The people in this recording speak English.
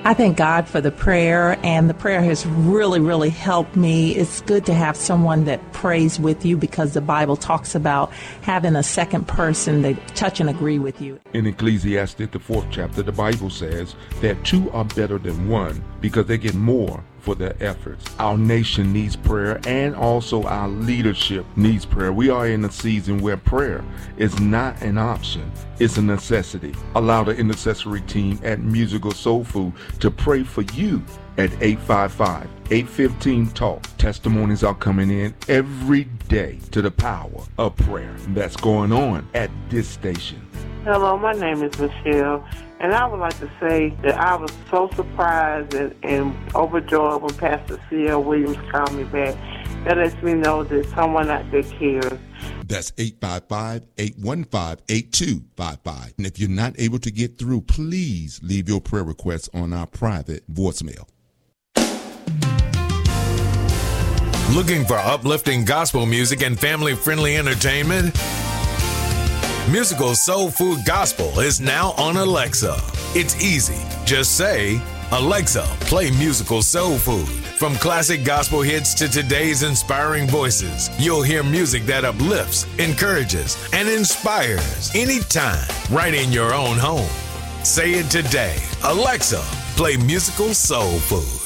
I thank God for the prayer, and the prayer has really, really helped me. It's good to have someone that prays with you because the Bible talks about having a second person that touch and agree with you. In Ecclesiastes, the 4th chapter, the Bible says that two are better than one because they get more for their efforts. Our nation needs prayer, and also our leadership needs prayer. We are in a season where prayer is not an option, it's a necessity. Allow the intercessory team at Musical Soul Food to pray for you at 855-815-TALK. Testimonies are coming in every day to the power of prayer that's going on at this station. Hello, my name is Michelle, and I would like to say that I was so surprised and overjoyed when Pastor C.L. Williams called me back. That lets me know that someone out there cares. That's 855-815-8255. And if you're not able to get through, please leave your prayer requests on our private voicemail. Looking for uplifting gospel music and family-friendly entertainment? Musical Soul Food Gospel is now on Alexa. It's easy. Just say, Alexa, play Musical Soul Food. From classic gospel hits to today's inspiring voices, you'll hear music that uplifts, encourages, and inspires anytime, right in your own home. Say it today. Alexa, play Musical Soul Food.